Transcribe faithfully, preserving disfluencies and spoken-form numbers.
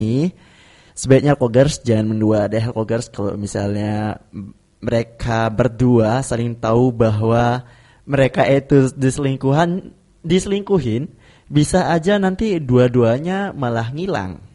sebaiknya Kogers jangan mendua deh Kogers. Kalau misalnya mereka berdua saling tahu bahwa mereka itu diselingkuhan diselingkuhin, bisa aja nanti dua-duanya malah ngilang.